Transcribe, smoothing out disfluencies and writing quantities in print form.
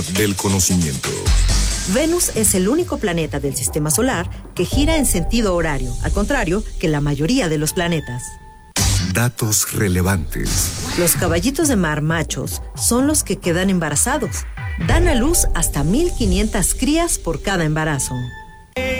del conocimiento. Venus es el único planeta del sistema solar que gira en sentido horario, al contrario que la mayoría de los planetas. Datos relevantes. Los caballitos de mar machos son los que quedan embarazados. Dan a luz hasta 1.500 crías por cada embarazo.